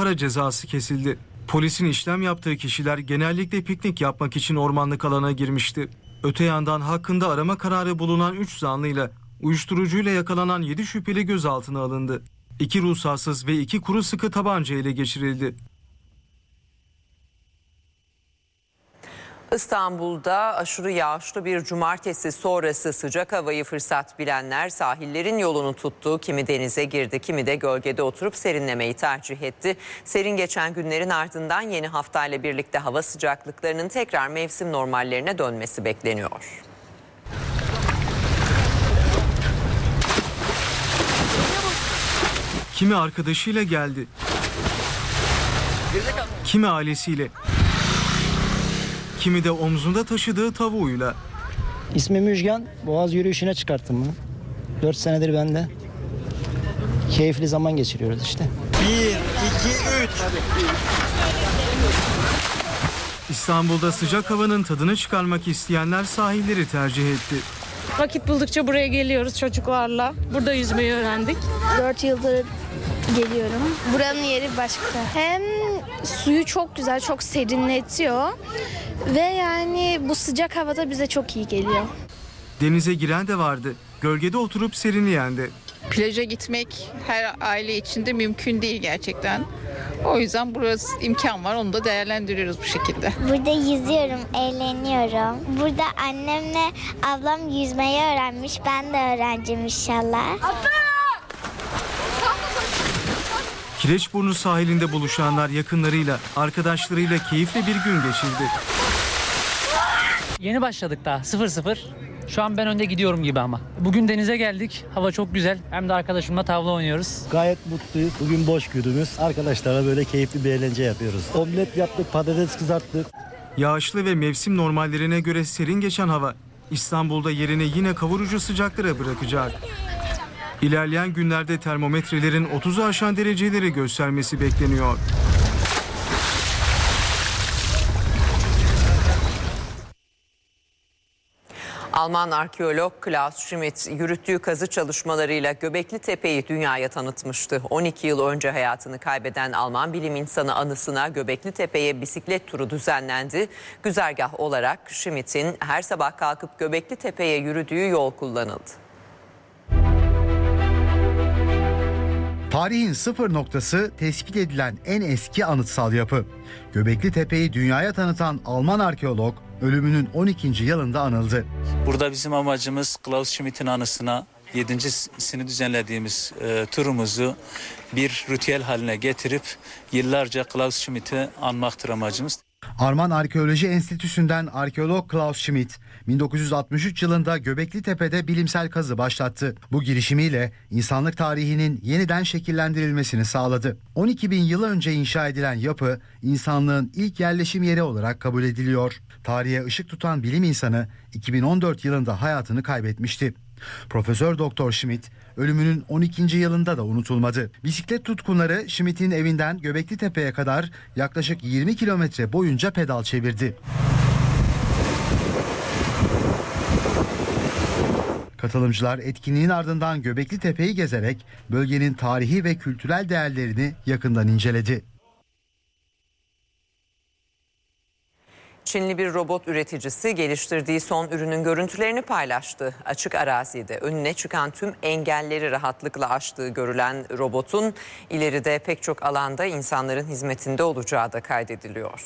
para cezası kesildi. Polisin işlem yaptığı kişiler genellikle piknik yapmak için ormanlık alana girmişti. Öte yandan hakkında arama kararı bulunan 3 zanlıyla uyuşturucuyla yakalanan 7 şüpheli gözaltına alındı. 2 ruhsatsız ve 2 kuru sıkı tabanca ele geçirildi. İstanbul'da aşırı yağışlı bir cumartesi sonrası sıcak havayı fırsat bilenler sahillerin yolunu tuttu. Kimi denize girdi, kimi de gölgede oturup serinlemeyi tercih etti. Serin geçen günlerin ardından yeni haftayla birlikte hava sıcaklıklarının tekrar mevsim normallerine dönmesi bekleniyor. Kimi arkadaşıyla geldi, kimi ailesiyle, kimi de omzunda taşıdığı tavuğuyla. İsmim Müjgan. Boğaz yürüyüşüne çıkarttım bunu. 4 senedir bende. Keyifli zaman geçiriyoruz işte. 1, 2, 3. İstanbul'da sıcak havanın tadını çıkarmak isteyenler sahilleri tercih etti. Vakit buldukça buraya geliyoruz çocuklarla. Burada yüzmeyi öğrendik. 4 yıldır geliyorum. Buranın yeri başka. Hem suyu çok güzel, çok serinletiyor. Ve yani bu sıcak havada bize çok iyi geliyor. Denize giren de vardı, gölgede oturup serinleyen de. Plaja gitmek her aile için de mümkün değil gerçekten. O yüzden burası imkan var, onu da değerlendiriyoruz bu şekilde. Burada yüzüyorum, eğleniyorum. Burada annemle ablam yüzmeyi öğrenmiş. Ben de öğreneceğim inşallah. Kireçburnu sahilinde buluşanlar yakınlarıyla, arkadaşlarıyla keyifli bir gün geçirdi. Yeni başladık daha 0-0. Şu an ben önde gidiyorum gibi ama. Bugün denize geldik. Hava çok güzel. Hem de arkadaşımla tavla oynuyoruz. Gayet mutluyuz. Bugün boş günümüz. Arkadaşlarla böyle keyifli bir eğlence yapıyoruz. Omlet yaptık, patates kızarttık. Yağışlı ve mevsim normallerine göre serin geçen hava İstanbul'da yerini yine kavurucu sıcaklara bırakacak. İlerleyen günlerde termometrelerin 30'u aşan dereceleri göstermesi bekleniyor. Alman arkeolog Klaus Schmidt yürüttüğü kazı çalışmalarıyla Göbekli Tepe'yi dünyaya tanıtmıştı. 12 yıl önce hayatını kaybeden Alman bilim insanı anısına Göbekli Tepe'ye bisiklet turu düzenlendi. Güzergah olarak Schmidt'in her sabah kalkıp Göbekli Tepe'ye yürüdüğü yol kullanıldı. Tarihin sıfır noktası tespit edilen en eski anıtsal yapı. Göbekli Tepe'yi dünyaya tanıtan Alman arkeolog ölümünün 12. yılında anıldı. Burada bizim amacımız Klaus Schmidt'in anısına 7.sini düzenlediğimiz turumuzu bir ritüel haline getirip yıllarca Klaus Schmidt'i anmaktır amacımız. Alman Arkeoloji Enstitüsü'nden arkeolog Klaus Schmidt 1963 yılında Göbekli Tepe'de bilimsel kazı başlattı. Bu girişimiyle insanlık tarihinin yeniden şekillendirilmesini sağladı. 12.000 yıl önce inşa edilen yapı insanlığın ilk yerleşim yeri olarak kabul ediliyor. Tarihe ışık tutan bilim insanı 2014 yılında hayatını kaybetmişti. Profesör Doktor Schmidt ölümünün 12. yılında da unutulmadı. Bisiklet tutkunları Schmidt'in evinden Göbekli Tepe'ye kadar yaklaşık 20 kilometre boyunca pedal çevirdi. Katılımcılar etkinliğin ardından Göbekli Tepe'yi gezerek bölgenin tarihi ve kültürel değerlerini yakından inceledi. Çinli bir robot üreticisi geliştirdiği son ürünün görüntülerini paylaştı. Açık arazide önüne çıkan tüm engelleri rahatlıkla aştığı görülen robotun ileride pek çok alanda insanların hizmetinde olacağı da kaydediliyor.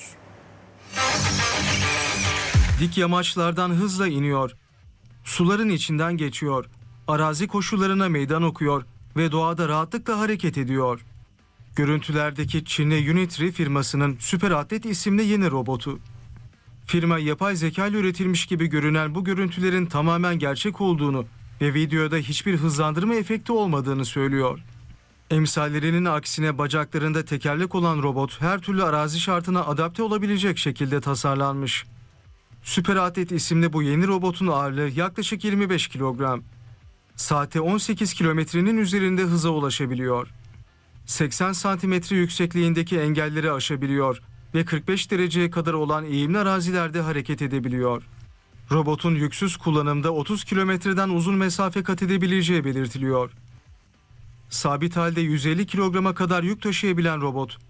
Dik yamaçlardan hızla iniyor. Suların içinden geçiyor. Arazi koşullarına meydan okuyor ve doğada rahatlıkla hareket ediyor. Görüntülerdeki Çinli Unitree firmasının Süper Atlet isimli yeni robotu. Firma yapay zeka ile üretilmiş gibi görünen bu görüntülerin tamamen gerçek olduğunu ve videoda hiçbir hızlandırma efekti olmadığını söylüyor. Emsallerinin aksine bacaklarında tekerlek olan robot her türlü arazi şartına adapte olabilecek şekilde tasarlanmış. Süper Atlet isimli bu yeni robotun ağırlığı yaklaşık 25 kilogram. Saate 18 kilometrenin üzerinde hıza ulaşabiliyor. 80 santimetre yüksekliğindeki engelleri aşabiliyor ve 45 dereceye kadar olan eğimli arazilerde hareket edebiliyor. Robotun yüksüz kullanımda 30 kilometreden uzun mesafe kat edebileceği belirtiliyor. Sabit halde 150 kilograma kadar yük taşıyabilen robot,